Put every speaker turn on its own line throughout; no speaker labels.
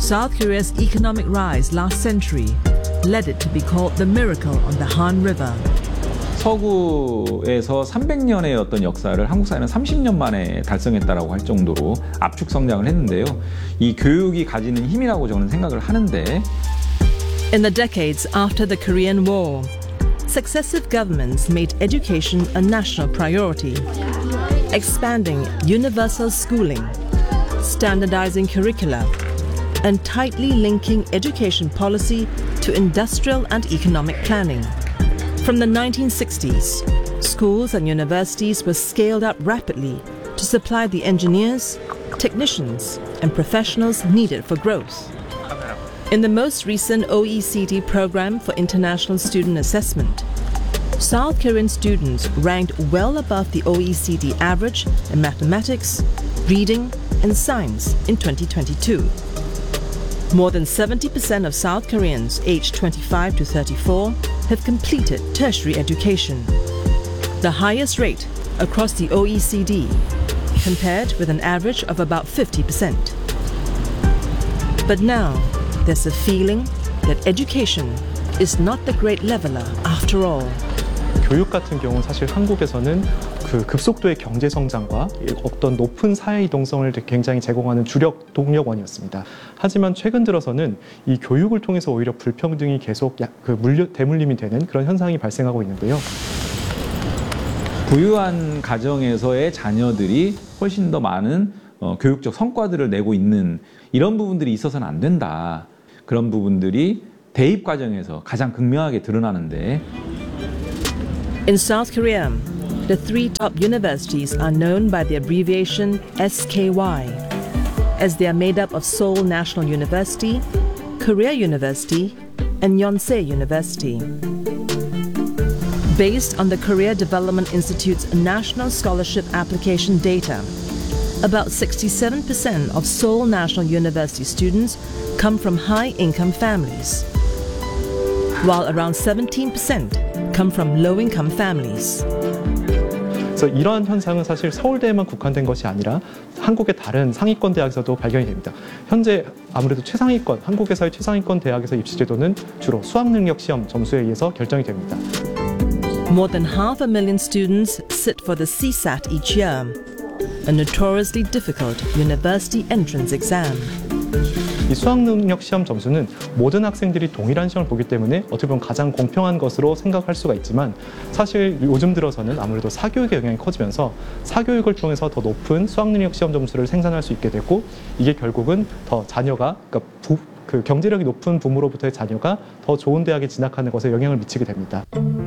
South Korea's economic rise last century led it to be called the miracle on the Han River.
서구에서 300년의 어떤 역사를 한국 사회는 30년 만에 달성했다라고 할 정도로 압축 성장을 했는데요. 이 교육이 가지는 힘이라고 저는 생각을 하는데
In the decades after the Korean War, successive governments made education a national priority, expanding universal schooling, standardizing curricula, and tightly linking education policy to industrial and economic planning. From the 1960s, schools and universities were scaled up rapidly to supply the engineers, technicians, and professionals needed for growth. In the most recent OECD Program for International Student Assessment, South Korean students ranked well above the OECD average in mathematics, reading, and science in 2022. More than 70% of South Koreans aged 25 to 34 have completed tertiary education, the highest rate across the OECD, compared with an average of about 50%. But now, there's a feeling that education is not the great leveler after all.
교육 같은 경우는 사실 한국에서는 그 급속도의 경제 성장과 어떤 높은 사회 이동성을 굉장히 제공하는 주력 동력원이었습니다. 하지만 최근 들어서는 이 교육을 통해서 오히려 불평등이 계속 대물림이 되는 그런 현상이 발생하고 있는데요.
부유한 가정에서의 자녀들이 훨씬 더 많은 교육적 성과들을 내고 있는 이런 부분들이 있어서는 안 된다. 그런 부분들이 대입 과정에서 가장 극명하게 드러나는데
In South Korea, the three top universities are known by the abbreviation SKY, as they are made up of Seoul National University, Korea University, and Yonsei University. Based on the Korea Development Institute's national scholarship application data, about 67% of Seoul National University students come from high-income families, while around 17% come from low-income families.
그래서 이러한 현상은 사실 서울대에만 국한된 것이 아니라 한국의 다른 상위권 대학에서도 발견이 됩니다. 현재 아무래도 최상위권, 한국에서의 최상위권 대학에서 입시 제도는 주로 수학 능력 시험 점수에 의해서 결정이 됩니다.
More than 500,000 students sit for the CSAT each year, a notoriously difficult university entrance exam.
이 수학 능력 시험 점수는 모든 학생들이 동일한 시험을 보기 때문에 어떻게 보면 가장 공평한 것으로 생각할 수가 있지만 사실 요즘 들어서는 아무래도 사교육의 영향이 커지면서 사교육을 통해서 더 높은 수학 능력 시험 점수를 생산할 수 있게 되고 이게 결국은 더 자녀가 그 경제력이 높은 부모로부터의 자녀가 더 좋은 대학에 진학하는 것에 영향을 미치게 됩니다.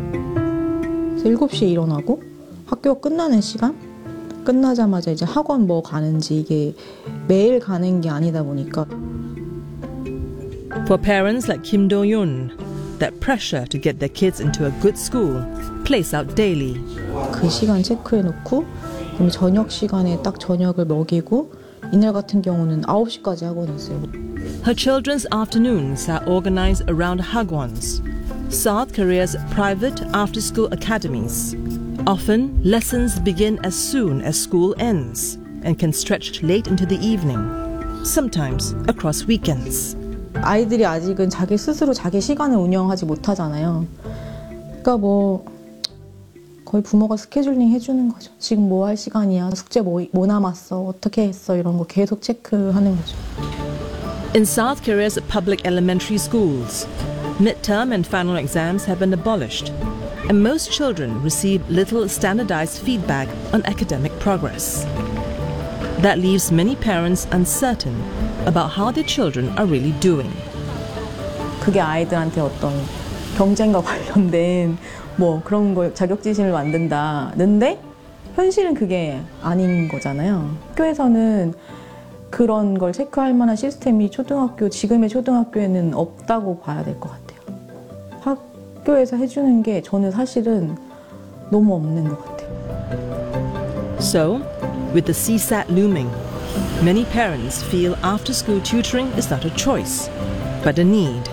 7시에 일어나고 학교가 끝나는 시간? 끝나자마자 이제 학원 뭐 가는지 이게 매일 가는 게 아니다 보니까
For parents like Kim Do-yoon, that pressure to get their kids into a good school plays out daily.
그 시간 체크해놓고 그럼 저녁 시간에 딱 저녁을 먹이고 이날 같은 경우는 9시까지 학원이 있어요.
Her children's afternoons are organized around hagwons, South Korea's private after-school academies. Often, lessons begin as soon as school ends and can stretch late into the evening, sometimes across weekends.
아이들이 아직은 자기 스스로 자기 시간을 운영하지 못하잖아요. 그러니까 뭐 거의 부모가 스케줄링 해주는 거죠. 지금 뭐 할 시간이야, 숙제 뭐 남았어, 어떻게 했어 이런 거 계속 체크하는 거죠.
In South Korea's public elementary schools, midterm and final exams have been abolished, and most children receive little standardized feedback on academic progress. That leaves many parents uncertain about how their children are really doing.
그게 아이들한테 어떤 경쟁과 관련된 뭐 그런 거 자격지심을 만든다는데 현실은 그게 아닌 거잖아요. 학교에서는 그런 걸 체크할 만한 시스템이 지금의 초등학교에는 없다고 봐야 될 것 같아요. 학교에서 해주는 게 저는 사실은 너무 없는 것 같아요.
So, with the CSAT looming, many parents feel after-school tutoring is not a choice, but a need.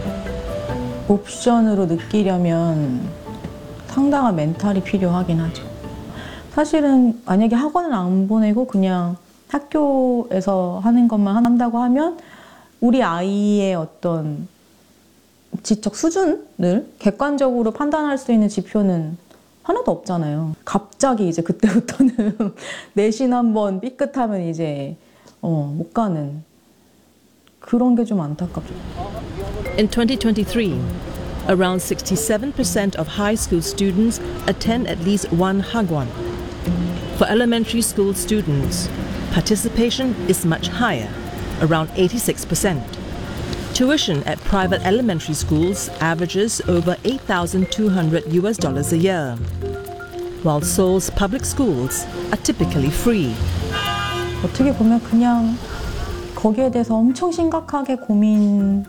옵션으로 느끼려면 상당한 멘탈이 필요하긴 하죠. 사실은 만약에 학원을 안 보내고 그냥 학교에서 하는 것만 한다고 하면 우리 아이의 어떤 지적 수준을 객관적으로 판단할 수 있는 지표는 하나도 없잖아요. 갑자기 이제 그때부터는 내신 한번 삐끗하면 이제 못 가는 그런 게 좀 안타깝죠.
In 2023, around 67% of high school students attend at least one hagwon. For elementary school students, participation is much higher, around 86%. Tuition at private elementary schools averages over $8,200 a year, while Seoul's public schools are typically free.
어떻게 보면 그냥 거기에 대해서 엄청 심각하게 고민하지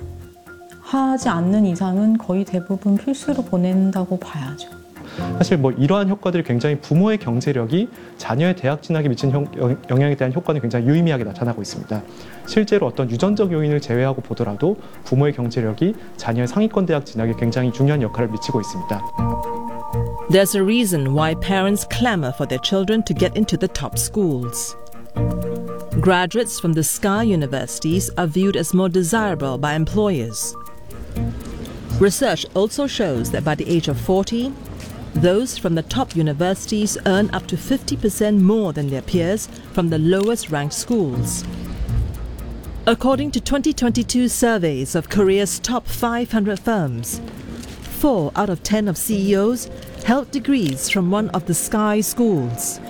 않는 이상은 거의 대부분 필수로 보낸다고 봐야죠.
사실 뭐 이러한 효과들이 굉장히 부모의 경제력이 자녀의 대학 진학에 미친 영향에 대한 효과는 굉장히 유의미하게 나타나고 있습니다. 실제로 어떤 유전적 요인을 제외하고 보더라도 부모의 경제력이 자녀의 상위권 대학 진학에 굉장히 중요한 역할을 미치고 있습니다.
There's a reason why parents clamor for their children to get into the top schools. Graduates from the SKY universities are viewed as more desirable by employers. Research also shows that by the age of 40, those from the top universities earn up to 50% more than their peers from the lowest ranked schools. According to 2022 surveys of Korea's top 500 firms, 4 out of 10 of CEOs held degrees from one of the SKY schools.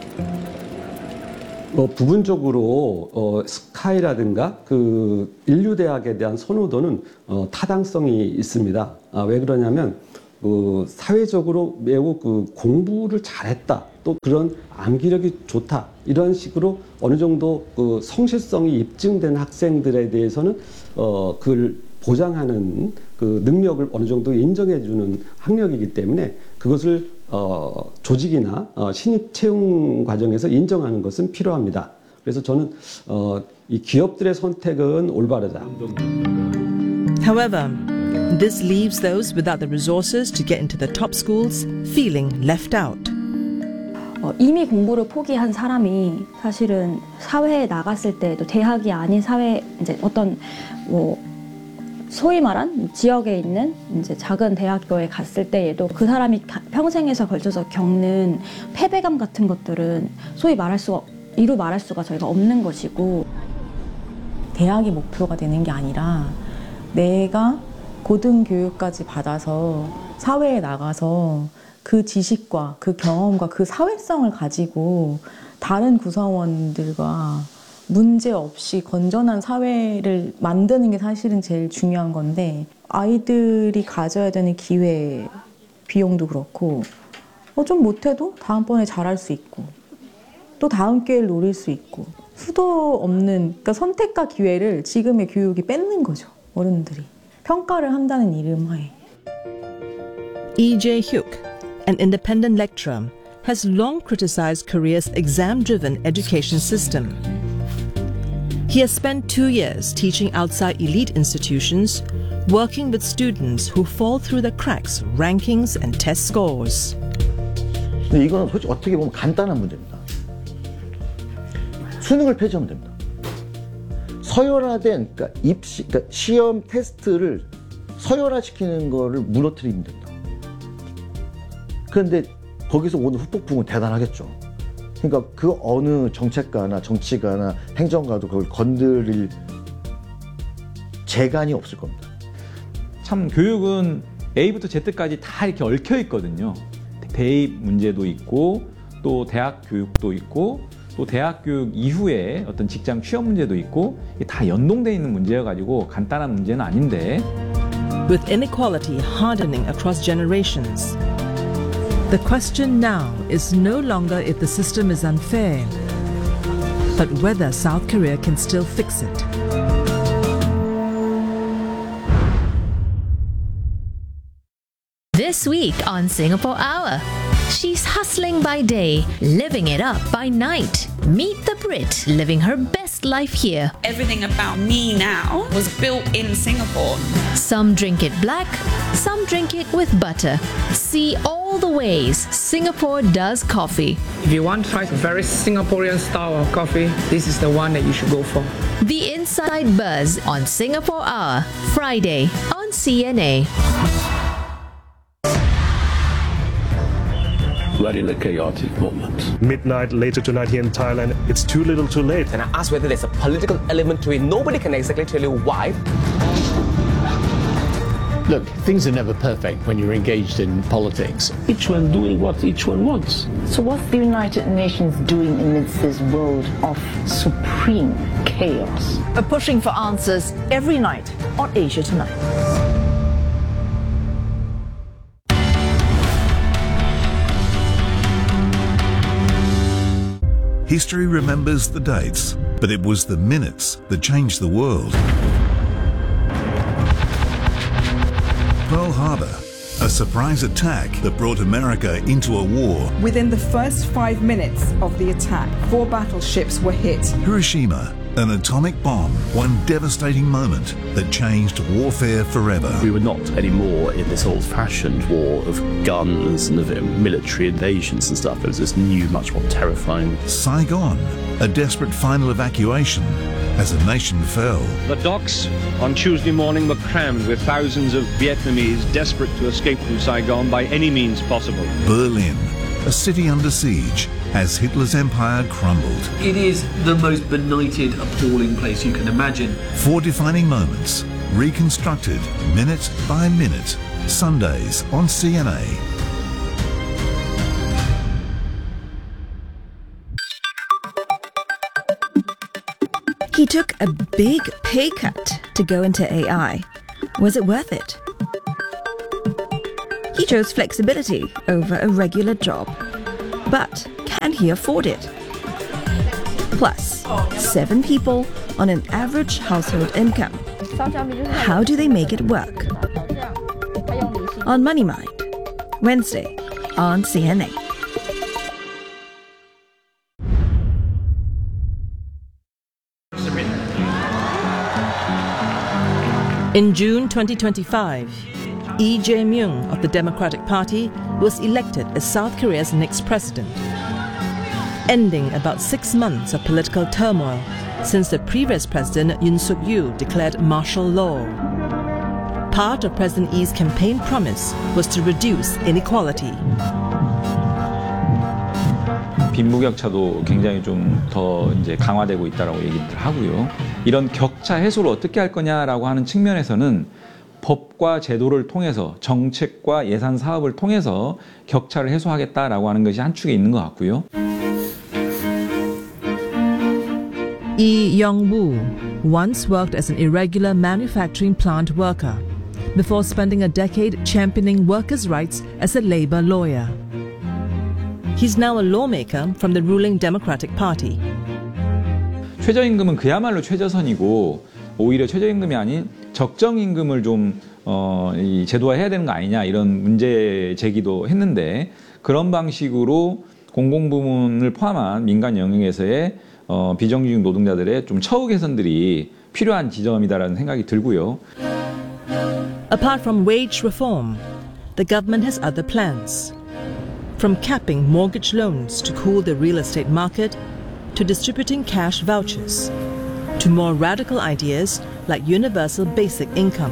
부분적으로 스카이라든가 그 인류대학에 대한 선호도는 타당성이 있습니다. 왜 그러냐면 사회적으로 매우 공부를 잘했다, 또 그런 암기력이 좋다, 이런 식으로 어느 정도 성실성이 입증된 학생들에 대해서는 그걸 보장하는 그 능력을 어느 정도 인정해주는 학력이기 때문에 그것을 조직이나 신입 채용 과정에서 인정하는 것은 필요합니다. 그래서 저는 이 기업들의 선택은 올바르다.
However, this leaves those without the resources to get into the top schools feeling left out.
이미 공부를 포기한 사람이 사실은 사회에 나갔을 때도 대학이 아닌 사회, 이제 어떤 소위 말한 지역에 있는 이제 작은 대학교에 갔을 때에도 그 사람이 평생에서 걸쳐서 겪는 패배감 같은 것들은 이루 말할 수가 저희가 없는 것이고,
대학이 목표가 되는 게 아니라 내가 고등교육까지 받아서 사회에 나가서 그 지식과 그 경험과 그 사회성을 가지고 다른 구성원들과 문제 없이 건전한 사회를 만드는 게 사실은 제일 중요한 건데, 아이들이 가져야 되는 기회, 비용도 그렇고 좀 못해도 다음번에 잘할 수 있고 또 다음 기회를 노릴 수 있고, 수도 없는, 그러니까 선택과 기회를 지금의 교육이 뺏는 거죠. 어른들이 평가를 한다는 이름 하에.
Lee Jae-hyuk, an independent lecturer, has long criticized Korea's exam-driven education system. He has spent 2 years teaching outside elite institutions, working with students who fall through the cracks, rankings and test scores.
근데 이거는 솔직히 어떻게 보면 간단한 문제입니다. 수능을 폐지하면 됩니다. 서열화된, 그러니까 시험 테스트를 서열화시키는 거를 무너뜨리면 됩니다. 그런데 거기서 오는 후폭풍은 대단하겠죠. 그러니까 그 어느 정책가나 정치가나 행정가도 그걸 건드릴 재간이 없을 겁니다.
참 교육은 A부터 Z까지 다 이렇게 얽혀 있거든요. 대입 문제도 있고 또 대학 교육도 있고 또 대학 교육 이후에 어떤 직장 취업 문제도 있고 다 연동되어 있는 문제여가지고 간단한 문제는 아닌데.
With inequality hardening across generations, the question now is no longer if the system is unfair, but whether South Korea can still fix it.
This week on Singapore Hour, she's hustling by day, living it up by night. Meet the Brit living her best life here.
Everything about me now was built in Singapore.
Some drink it black, some drink it with butter. See all the ways Singapore does coffee.
If you want to try a very Singaporean style of coffee, this is the one that you should go for.
The Inside Buzz on Singapore Hour, Friday on CNA.
We're in a chaotic moment.
Midnight later tonight here in Thailand, it's too little too late.
And I asked whether there's a political element to it. Nobody can exactly tell you why.
Look, things are never perfect when you're engaged in politics. Each one doing what each one wants.
So what's the United Nations doing amidst this world of supreme chaos?
Pushing for answers every night on Asia Tonight.
History remembers the dates, but it was the minutes that changed the world. Pearl Harbor, a surprise attack that brought America into a war.
Within the first 5 minutes of the attack, 4 battleships were hit.
Hiroshima, an atomic bomb, one devastating moment that changed warfare forever.
We were not anymore in this old-fashioned war of guns and of military invasions and stuff. It was this new, much more terrifying.
Saigon, a desperate final evacuation as a nation fell.
The docks on Tuesday morning were crammed with thousands of Vietnamese desperate to escape from Saigon by any means possible.
Berlin, a city under siege as Hitler's empire crumbled.
It is the most benighted, appalling place you can imagine.
4 defining moments, reconstructed minute by minute. Sundays on CNA.
He took a big pay cut to go into AI. Was it worth it? He chose flexibility over a regular job. But can he afford it? Plus, 7 people on an average household income. How do they make it work? On Money Mind, Wednesday on CNA.
In June 2025, Lee Jae-myung of the Democratic Party was elected as South Korea's next president, ending about 6 months of political turmoil since the previous president Yoon Suk-yeol declared martial law. Part of President Lee's campaign promise was to reduce inequality.
빈부격차도 굉장히 좀 더 이제 강화되고 있다라고 얘기를 하고요. 이런 격차 해소를 어떻게 할 거냐라고 하는 측면에서는 법과 제도를 통해서 정책과 예산 사업을 통해서 격차를 해소하겠다라고 하는 것이 한 축에 있는 것 같고요.
Lee Young-woo once worked as an irregular manufacturing plant worker before spending a decade championing workers' rights as a labor lawyer. He's now a lawmaker from the ruling Democratic Party.
최저임금은 그야말로 최저선이고 오히려 최저임금이 아닌 적정임금을 좀 이 제도화해야 되는 거 아니냐 이런 문제 제기도 했는데 그런 방식으로 공공부문을 포함한 민간 영역에서의 비정규직 노동자들의 좀 처우 개선들이 필요한 지점이다라는 생각이 들고요.
Apart from wage reform, the government has other plans. From capping mortgage loans to cool the real estate market, to distributing cash vouchers, to more radical ideas like universal basic income.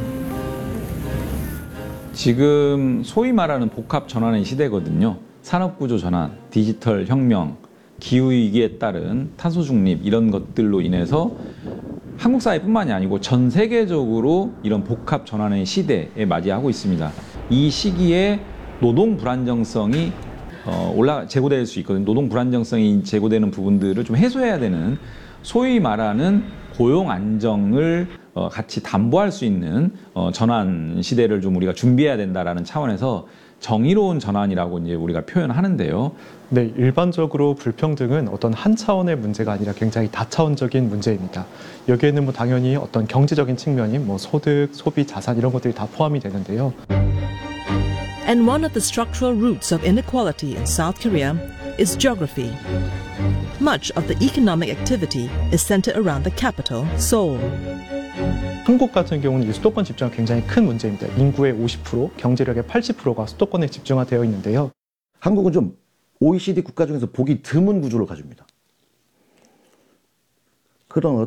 지금 소위 말하는 복합 전환의 시대거든요. 산업구조 전환, 디지털 혁명, 기후위기에 따른 탄소 중립 이런 것들로 인해서 한국 사회뿐만이 아니고 전 세계적으로 이런 복합 전환의 시대에 맞이하고 있습니다. 이 시기에 노동 불안정성이 제고될 수 있거든요. 노동 불안정성이 제고되는 부분들을 좀 해소해야 되는 소위 말하는 고용 안정을 같이 담보할 수 있는 전환 시대를 좀 우리가 준비해야 된다라는 차원에서 정의로운 전환이라고 이제 우리가 표현하는데요.
네, 일반적으로 불평등은 어떤 한 차원의 문제가 아니라 굉장히 다차원적인 문제입니다. 여기에는 뭐 당연히 어떤 경제적인 측면인 뭐 소득, 소비, 자산 이런 것들이 다 포함이 되는데요.
And one of the structural roots of inequality in South Korea is geography. Much of the economic activity is centered around the capital, Seoul.
한국 같은 경우는 이 수도권 집중이 굉장히 큰 문제입니다. 인구의 50%, 경제력의 80%가 수도권에 집중화되어 있는데요.
한국은 좀 OECD 국가 중에서 보기 드문 구조를 가집니다. 그런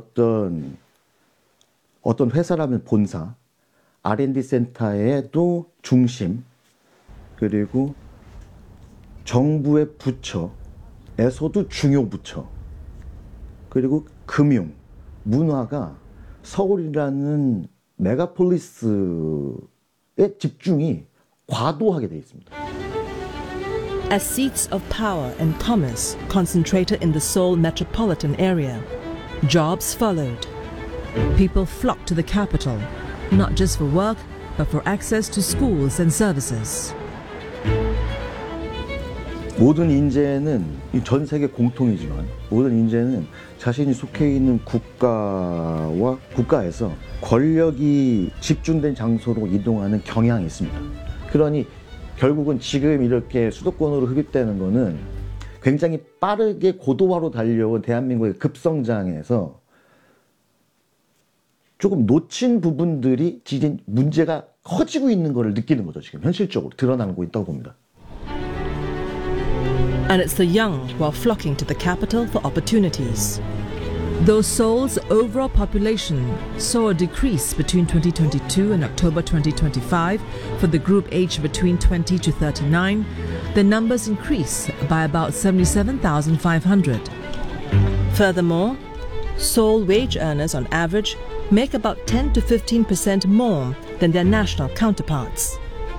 어떤 회사라면 본사, R&D 센터에도 중심, 그리고 정부의 부처에서도 중요 부처, 그리고 금융, 문화가 서울이라는 메가폴리스의 집중이 과도하게 되어 있습니다.
As seats of power and commerce concentrated in the Seoul metropolitan area, jobs followed. People flocked to the capital, not just for work, but for access to schools and services.
모든 인재는 전 세계 공통이지만 모든 인재는 자신이 속해 있는 국가에서 권력이 집중된 장소로 이동하는 경향이 있습니다. 그러니 결국은 지금 이렇게 수도권으로 흡입되는 거는 굉장히 빠르게 고도화로 달려온 대한민국의 급성장에서 조금 놓친 부분들이 지금 문제가 커지고 있는 것을 느끼는 거죠. 지금 현실적으로 드러나고 있다고 봅니다.
And it's the young who are flocking to the capital for opportunities. Though Seoul's overall population saw a decrease between 2022 and October 2025 for the group aged between 20 to 39, the numbers increase by about 77,500. Furthermore, Seoul wage earners on average make about 10 to 15% more than their national counterparts.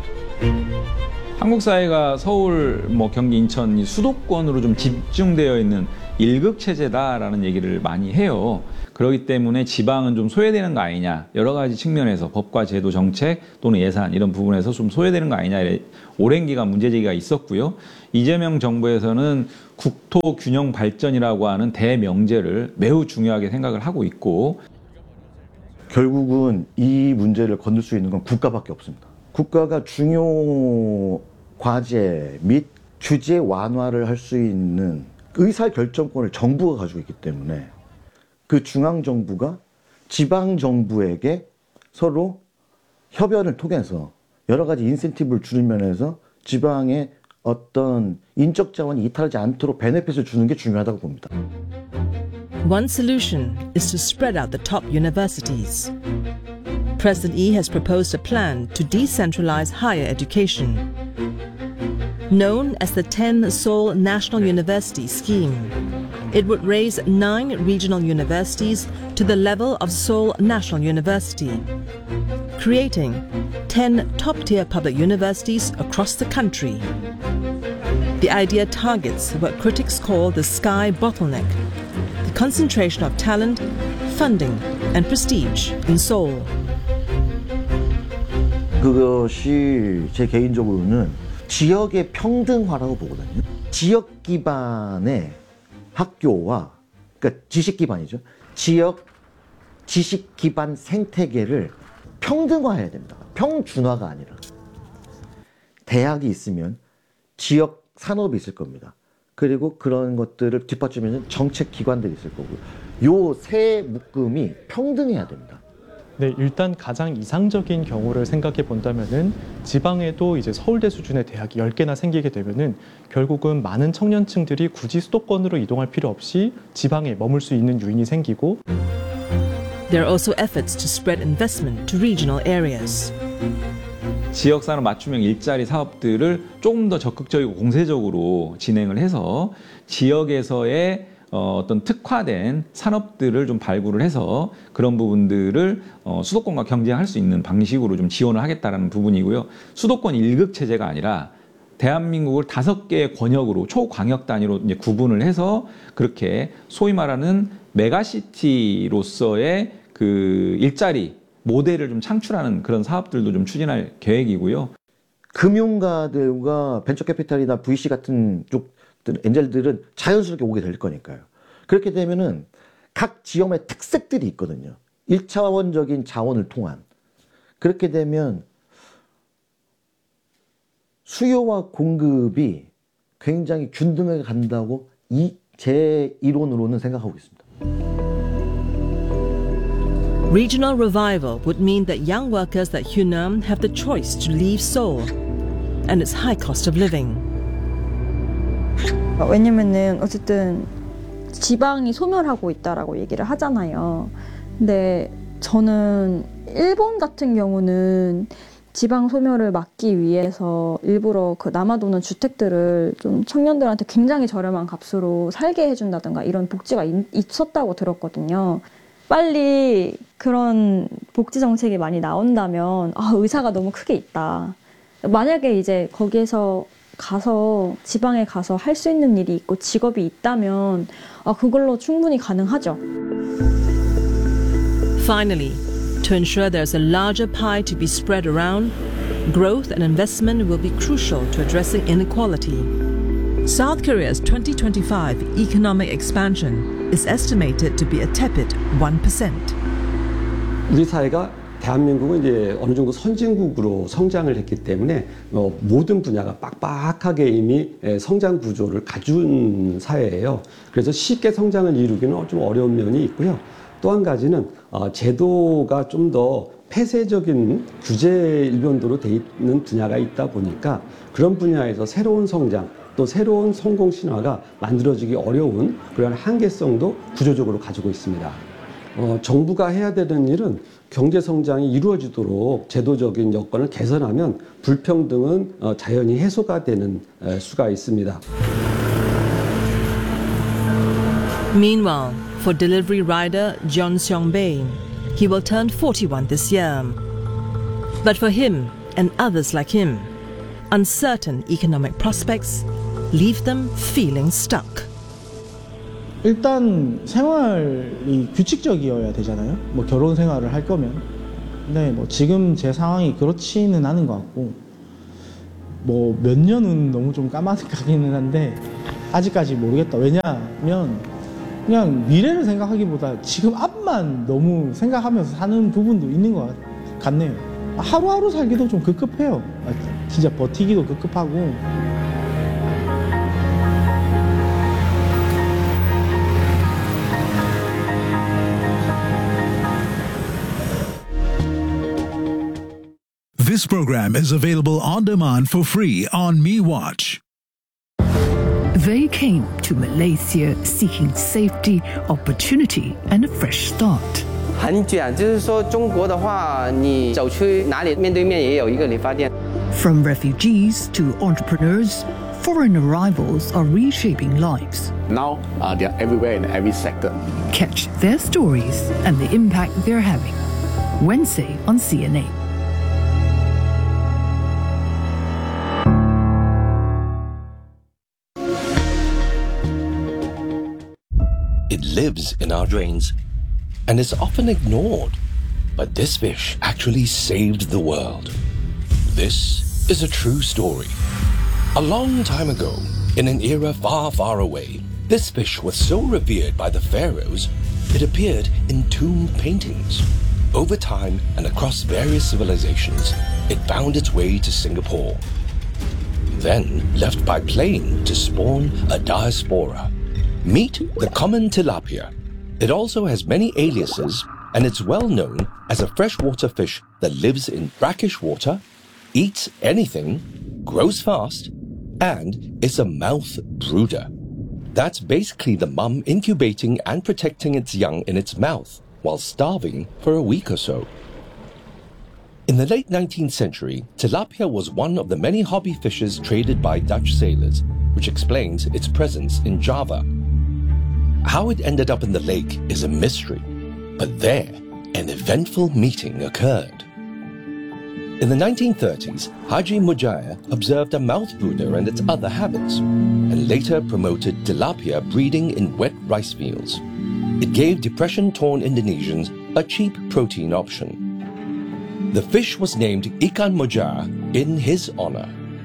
한국 사회가 서울, 경기, 인천 이 수도권으로 좀 집중되어 있는 일극 체제다라는 얘기를 많이 해요. 그렇기 때문에 지방은 좀 소외되는 거 아니냐, 여러 가지 측면에서 법과 제도, 정책 또는 예산 이런 부분에서 좀 소외되는 거 아니냐, 오랜 기간 문제 제기가 있었고요. 이재명 정부에서는 국토 균형 발전이라고 하는 대명제를 매우 중요하게 생각을 하고 있고,
결국은 이 문제를 건들 수 있는 건 국가밖에 없습니다. 국가가 중요 과제 및 규제 완화를 할 수 있는 의사결정권을 정부가 가지고 있기 때문에 그 중앙정부가 지방정부에게 서로 협연을 통해서 여러 가지 인센티브를 주는 면에서 지방에 어떤 인적 자원이 이탈하지 않도록 베네핏을 주는 게 중요하다고 봅니다.
One solution is to spread out the top universities. President Lee has proposed a plan to decentralize higher education. Known as the 10 Seoul National University Scheme, it would raise 9 regional universities to the level of Seoul National University, creating 10 top-tier public universities across the country. The idea targets what critics call the sky bottleneck, the concentration of talent, funding, and prestige in Seoul.
그것이 제 개인적으로는 지역의 평등화라고 보거든요. 지역 기반의 학교와, 그러니까 지식 기반이죠. 지식 기반 생태계를 평등화해야 됩니다. 평준화가 아니라. 대학이 있으면 지역 산업이 있을 겁니다. 그리고 그런 것들을 뒷받침하는 정책 기관들이 있을 거고요. 요 세 묶음이 평등해야 됩니다.
네, 일단 가장 이상적인 경우를 생각해 본다면은 지방에도 이제 서울대 수준의 대학이 10개나 생기게 되면은 결국은 많은 청년층들이 굳이 수도권으로 이동할 필요 없이 지방에 머물 수 있는 요인이 생기고.
There are also efforts to spread investment to regional areas.
지역산업 맞춤형 일자리 사업들을 조금 더 적극적이고 공세적으로 진행을 해서 지역에서의 어떤 특화된 산업들을 좀 발굴을 해서 그런 부분들을 수도권과 경쟁할 수 있는 방식으로 좀 지원을 하겠다는 부분이고요. 수도권 1급 체제가 아니라 대한민국을 5개의 권역으로 초광역 단위로 이제 구분을 해서 그렇게 소위 말하는 메가시티로서의 그 일자리 모델을 좀 창출하는 그런 사업들도 좀 추진할 계획이고요.
금융가들과 벤처캐피탈이나 VC 같은 쪽 엔젤들은 자연스럽게 오게 될 거니까요. 그렇게 되면은 각 지역의 특색들이 있거든요. 1차원적인 자원을 통한. 그렇게 되면 수요와 공급이 굉장히 균등하게 간다고 제 이론으로는 생각하고 있습니다.
Regional revival would mean that young workers at Hyunam have the choice to leave Seoul and its high cost of living.
왜냐면은 어쨌든 지방이 소멸하고 있다라고 얘기를 하잖아요. 근데 저는 일본 같은 경우는 지방 소멸을 막기 위해서 일부러 그 남아도는 주택들을 좀 청년들한테 굉장히 저렴한 값으로 살게 해준다든가 이런 복지가 있었다고 들었거든요. 빨리 그런 복지 정책이 많이 나온다면 의사가 너무 크게 있다. 만약에 이제 거기에서 가서 지방에 가서 할 수 있는 일이 있고 직업이 있다면 그걸로 충분히 가능하죠.
Finally, to ensure there's a larger pie to be spread around, growth and investment will be crucial to addressing inequality. South Korea's 2025 economic expansion is estimated to be a tepid 1%.
우리 사회가 대한민국은 이제 어느 정도 선진국으로 성장을 했기 때문에 모든 분야가 빡빡하게 이미 성장 구조를 갖춘 사회예요. 그래서 쉽게 성장을 이루기는 좀 어려운 면이 있고요. 또 한 가지는 제도가 좀 더 폐쇄적인 규제 일변도로 돼 있는 분야가 있다 보니까 그런 분야에서 새로운 성장 또 새로운 성공 신화가 만들어지기 어려운 그런 한계성도 구조적으로 가지고 있습니다. 정부가 해야 되는 일은 경제 성장이 이루어지도록 제도적인 여건을 개선하면 불평등은 자연히 해소가 되는 수가 있습니다.
Meanwhile, for delivery rider Jeon Seong-bae, he will turn 41 this year. But for him and others like him, uncertain economic prospects leave them feeling stuck.
일단 생활이 규칙적이어야 되잖아요. 뭐 결혼 생활을 할 거면. 근데 뭐 지금 제 상황이 그렇지는 않은 것 같고, 뭐 몇 년은 너무 좀 까마득하기는 한데 아직까지 모르겠다. 왜냐하면 그냥 미래를 생각하기보다 지금 앞만 너무 생각하면서 사는 부분도 있는 것 같네요. 하루하루 살기도 좀 급급해요. 진짜 버티기도 급급하고.
This program is available on demand for free on MeWatch.
They came to Malaysia seeking safety, opportunity, and a fresh start.
很卷，就是说中国的话，你走去哪里面对面也有一个理发店。
From refugees to entrepreneurs, foreign arrivals are reshaping lives.
Now they are everywhere in every sector.
Catch their stories and the impact they're having. Wednesday on CNA.
It lives in our drains and is often ignored. But this fish actually saved the world. This is a true story. A long time ago, in an era far, far away, this fish was so revered by the pharaohs, it appeared in tomb paintings. Over time and across various civilizations, it found its way to Singapore. Then left by plane to spawn a diaspora. Meet the common tilapia. It also has many aliases, and it's well known as a freshwater fish that lives in brackish water, eats anything, grows fast, and is a mouth brooder. That's basically the mum incubating and protecting its young in its mouth while starving for a week or so. In the late 19th century, tilapia was one of the many hobby fishes traded by Dutch sailors, which explains its presence in Java. How it ended up in the lake is a mystery, but there, an eventful meeting occurred. In the 1930s, Haji Mujaya observed a mouth brooder and its other habits, and later promoted tilapia breeding in wet rice fields. It gave depression-torn Indonesians a cheap protein option. The fish was named Ikan Mujair in his honor.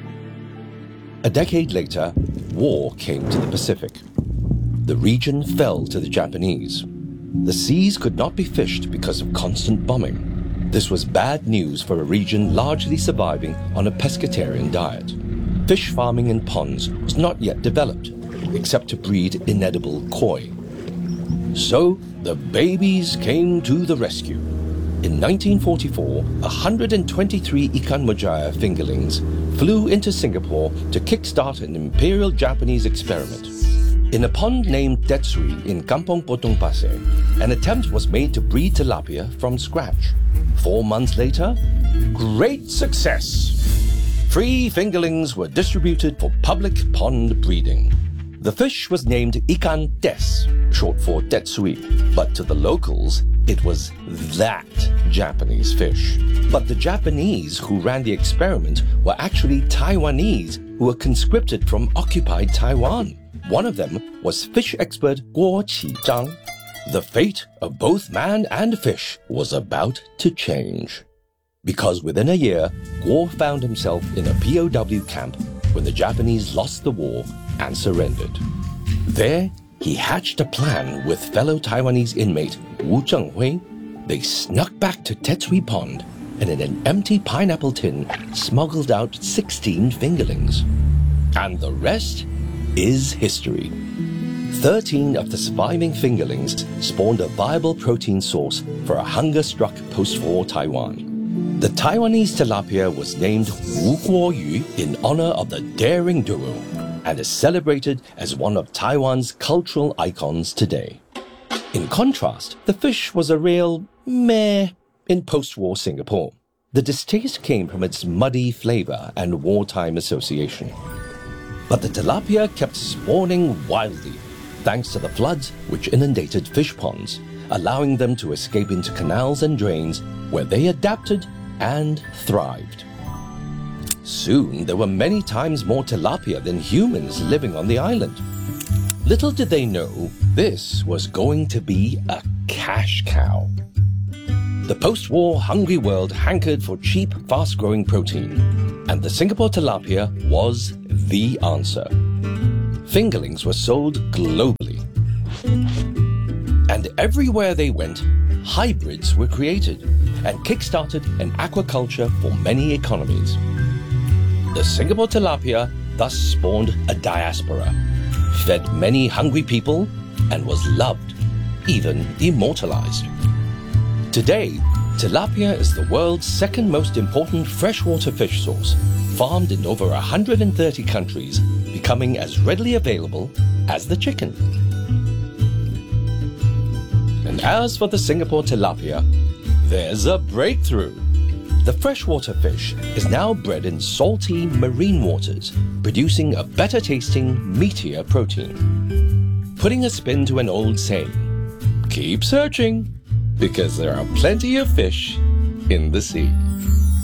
A decade later, war came to the Pacific. The region fell to the Japanese. The seas could not be fished because of constant bombing. This was bad news for a region largely surviving on a pescatarian diet. Fish farming in ponds was not yet developed, except to breed inedible koi. So the babies came to the rescue. In 1944, 123 Ikan Mujair fingerlings flew into Singapore to kickstart an imperial Japanese experiment. In a pond named Tetsui in Kampong Potong Pasir, an attempt was made to breed tilapia from scratch. 4 months later, great success! Free fingerlings were distributed for public pond breeding. The fish was named Ikan Tes, short for Tetsui, but to the locals, it was that Japanese fish. But the Japanese who ran the experiment were actually Taiwanese who were conscripted from occupied Taiwan. One of them was fish expert Guo Qizhang. The fate of both man and fish was about to change. Because within a year, Guo found himself in a POW camp when the Japanese lost the war and surrendered. There, he hatched a plan with fellow Taiwanese inmate Wu Zhenghui. They snuck back to Tetsui Pond and in an empty pineapple tin smuggled out 16 fingerlings. And the rest is history. 13 of the surviving fingerlings spawned a viable protein source for a hunger-struck post-war Taiwan. The Taiwanese tilapia was named Wu Guoyu in honor of the daring duo and is celebrated as one of Taiwan's cultural icons today. In contrast, the fish was a real meh in post-war Singapore. The distaste came from its muddy flavor and wartime association. But the tilapia kept spawning wildly, thanks to the floods which inundated fish ponds, allowing them to escape into canals and drains where they adapted and thrived. Soon there were many times more tilapia than humans living on the island. Little did they know this was going to be a cash cow. The post-war hungry world hankered for cheap, fast-growing protein, and the Singapore tilapia was the answer. Fingerlings were sold globally. And everywhere they went, hybrids were created and kick-started an aquaculture for many economies. The Singapore tilapia thus spawned a diaspora, fed many hungry people, and was loved, even immortalized. Today, tilapia is the world's second most important freshwater fish source, farmed in over 130 countries, becoming as readily available as the chicken. And as for the Singapore tilapia, there's a breakthrough. The freshwater fish is now bred in salty marine waters, producing a better tasting, meatier protein. Putting a spin to an old saying, keep searching, because there are plenty of fish in the sea.